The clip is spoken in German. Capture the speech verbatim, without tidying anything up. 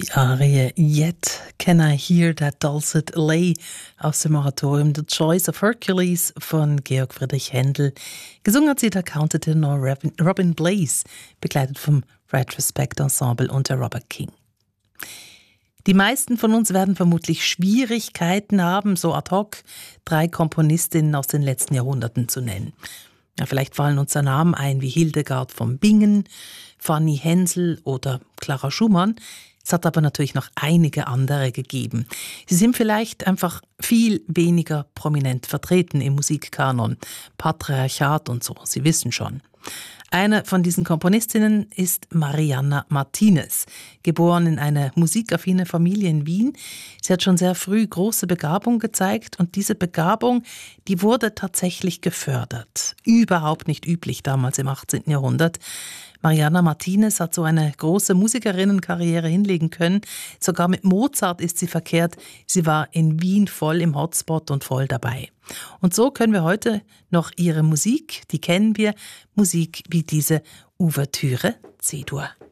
Die Arie Yet Can I Hear That Dulcet Lay aus dem Oratorium The Choice of Hercules von Georg Friedrich Händel. Gesungen hat sie der Countertenor Robin Blaze, begleitet vom Retrospect Ensemble unter Robert King. Die meisten von uns werden vermutlich Schwierigkeiten haben, so ad hoc drei Komponistinnen aus den letzten Jahrhunderten zu nennen. Ja, vielleicht fallen uns da Namen ein wie Hildegard von Bingen, Fanny Hensel oder Clara Schumann. Es hat aber natürlich noch einige andere gegeben. Sie sind vielleicht einfach viel weniger prominent vertreten im Musikkanon, Patriarchat und so, Sie wissen schon. Eine von diesen Komponistinnen ist Marianna Martinez, geboren in einer musikaffinen Familie in Wien. Sie hat schon sehr früh große Begabung gezeigt und diese Begabung, die wurde tatsächlich gefördert. Überhaupt nicht üblich damals im achtzehnten Jahrhundert. Marianna Martinez hat so eine große Musikerinnenkarriere hinlegen können. Sogar mit Mozart ist sie verkehrt. Sie war in Wien voll im Hotspot und voll dabei. Und so können wir heute noch ihre Musik, die kennen wir, Musik wie diese Ouvertüre C-Dur.